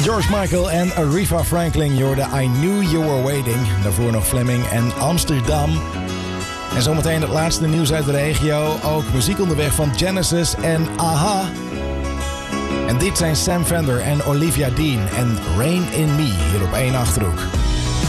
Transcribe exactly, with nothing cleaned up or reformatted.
George Michael en Aretha Franklin. Je hoorde I Knew You Were Waiting. Daarvoor nog Fleming en Amsterdam. En zometeen het laatste nieuws uit de regio. Ook muziek onderweg van Genesis en Aha. En dit zijn Sam Fender en Olivia Dean en Rain in Me hier op één Achterhoek.